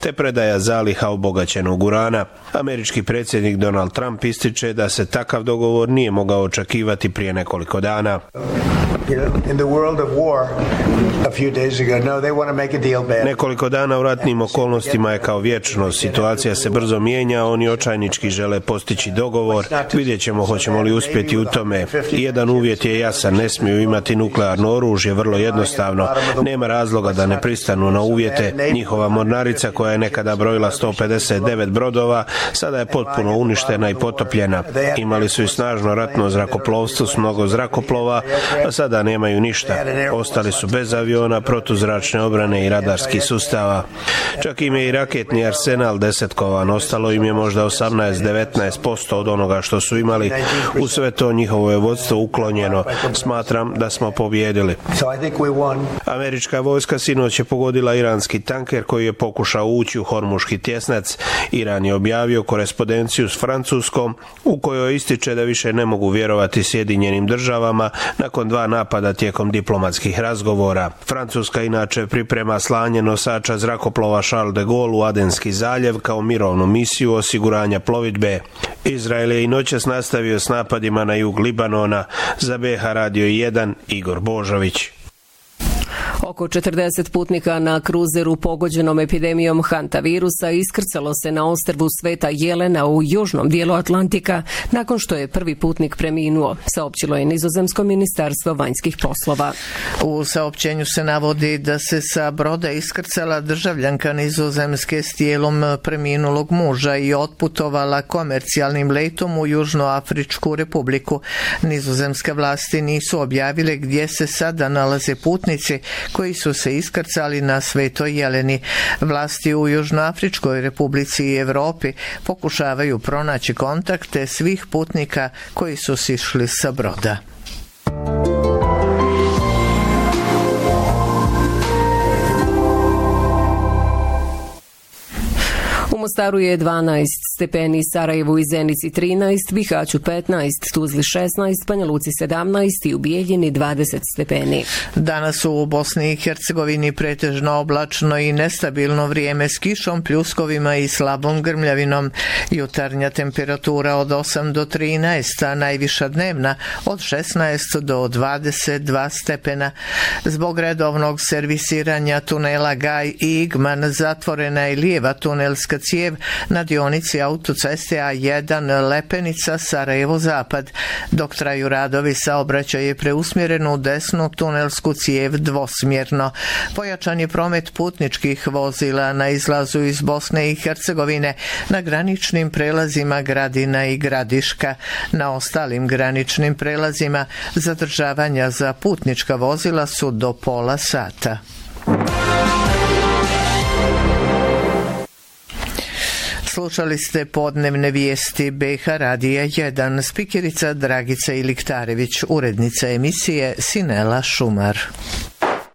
te predaja zaliha obogaćenog urana. Američki predsjednik Donald Trump ističe da se takav dogovor nije mogao očekivati prije nekoliko dana. Nekoliko dana u ratnim okolnostima je kao vječnost. Situacija se brzo mijenja, oni očajnički žele postići dogovor. Vidjet ćemo hoćemo li uspjeti u tome. Jedan uvjet je jasan, ne smiju imati nuklearno oružje, vrlo jednostavno. Nema razloga da ne pristanu na uvjete. Njihova mornarica koja je nekada brojila 159 brodova, sada je potpuno uništena i potopljena. Imali su i snažno ratno zrakoplovstvo s mnogo zrakoplova, a sada nemaju ništa. Ostali su bez aviona, protuzračne obrane i radarskih sustava. Čak im je i raketni arsenal desetkovan, ostalo im je možda 18-19% od onoga što su imali. U sve to njihovo je vodstvo uklonjeno. Smatram da smo pobijedili. Američka vojska sinoć je pogodila iranski tanker koji je pokušao ući u Hormuški tjesnac. Iran je objavio korespondenciju s Francuskom u kojoj ističe da više ne mogu vjerovati Sjedinjenim državama nakon 2 napada tijekom diplomatskih razgovora. Francuska inače priprema slanje nosača zrakoplova Charles de Gaulle u Adenski zaljev kao mirovnu misiju osiguranja plovidbe. Izrael je i noćas nastavio s napadima na jug Libanona. Za BH Radio 1 Igor Božović. Oko 40 putnika na kruzeru pogođenom epidemijom hantavirusa iskrcalo se na ostrvu Sveta Jelena u južnom dijelu Atlantika nakon što je prvi putnik preminuo, saopćilo je Nizozemsko ministarstvo vanjskih poslova. U saopćenju se navodi da se sa broda iskrcala državljanka Nizozemske s tijelom preminulog muža i otputovala komercijalnim letom u Južnoafričku republiku. Nizozemske vlasti nisu objavile gdje se sada nalaze putnici koji su se iskrcali na Svetoj Jeleni. Vlasti u Južnoafričkoj republici i Europi pokušavaju pronaći kontakte svih putnika koji su sišli sa broda. U Mostaru je 12 stepeni, Sarajevu i Zenici 13, Bihaću 15, Tuzli 16, Banja Luci 17 i u Bijeljini 20 stepeni. Danas u Bosni i Hercegovini pretežno oblačno i nestabilno vrijeme s kišom, pljuskovima i slabom grmljavinom. Jutarnja temperatura od 8 do 13, a najviša dnevna od 16 do 22 stepena. Zbog redovnog servisiranja tunela Gaj i Igman zatvorena je lijeva tunelska cijev na dionici autoceste A1 Lepenica Sarajevo-Zapad. Dok traju radovi, saobraćaj je preusmjeren u desnu tunelsku cijev dvosmjerno. Pojačan je promet putničkih vozila na izlazu iz Bosne i Hercegovine na graničnim prelazima Gradina i Gradiška. Na ostalim graničnim prelazima zadržavanja za putnička vozila su do pola sata. Slušali ste podnevne vijesti BH Radija 1, spikerica Dragica Iliktarević, urednica emisije Sinela Šumar.